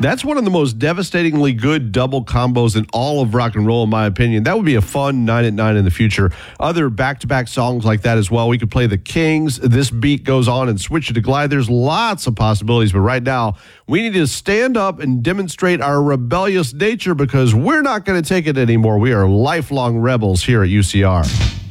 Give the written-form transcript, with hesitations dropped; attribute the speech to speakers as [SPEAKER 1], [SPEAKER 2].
[SPEAKER 1] That's one of the most devastatingly good double combos in all of rock and roll, in my opinion. That would be a fun 9 at 9 in the future. Other back-to-back songs like that as well. We could play the Kings, This Beat Goes On, and switch it to Glide. There's lots of possibilities, but right now, we need to stand up and demonstrate our rebellious nature because we're not going to take it anymore. We are lifelong rebels here at UCR.